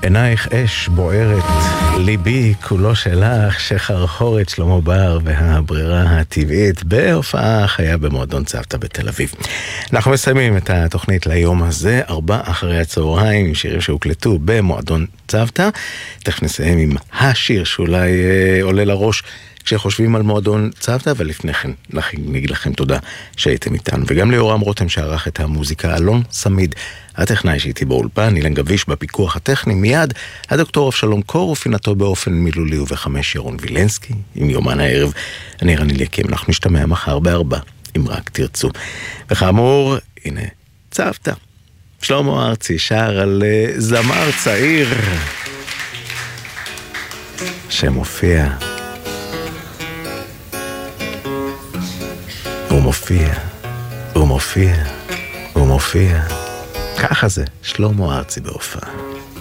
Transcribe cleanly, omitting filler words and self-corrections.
עינייך אש בוערת, ליבי כולו שלך, שחרחורת שלמה בר והברירה הטבעית בהופעה חיה במועדון צוותא בתל אביב. אנחנו מסיימים את התוכנית ליום הזה, 16:00 עם שירים שהוקלטו במועדון צוותא. תכף נסיים עם השיר שאולי עולה לראש כשחושבים על מועדון צוותא, אבל לפני כן נגיד לכם תודה שהייתם איתנו, וגם ליורם רותם שערך את המוזיקה, אלון סמיד הטכנאי שהייתי באולפן, אילן גביש בפיקוח הטכני, מיד הדוקטור אבשלום קור ופינתו באופן מילולי ובחמש ירון וילנסקי עם יומן הערב. אני רני לקים, אנחנו נשתמע מחר ב16:00 אם רק תרצו. וכאמור, הנה צוותא, שלמה ארצי שר על זמר צעיר שמופיע, הוא מופיע, הוא מופיע, הוא מופיע. ככה זה, שלמה ארצי בהופעה.